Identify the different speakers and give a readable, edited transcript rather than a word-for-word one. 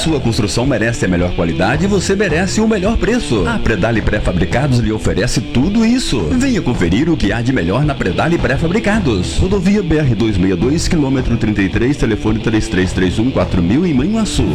Speaker 1: sua construção merece a melhor qualidade e você merece o melhor preço. A Predali Pré-Fabricados lhe oferece tudo isso. Venha conferir o que há de melhor na Predali Pré-Fabricados. Rodovia BR-262, quilômetro 33, telefone 3331-4000 em Manhuaçu.